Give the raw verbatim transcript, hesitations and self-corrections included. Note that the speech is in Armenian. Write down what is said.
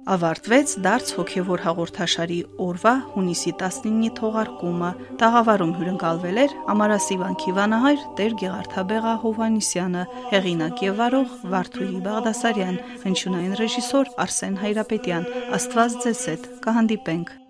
Ավարտվեց դարձ հոգևոր հաղորդաշարի օրվա հունիսի տասնինի թողարկումը։ Տաղավարում հյուրընկալվել էր Ամարասիվանքի վանահայր Տեր Գեղարդաբեղա Հովհաննիսյանը, հեղինակ եւ վարող Վարդուհի Բաղդասարյան, հնչյունային ռեժիսոր Արսեն Հայրապետյան։ Աստված ձեզ հետ, կհանդիպենք։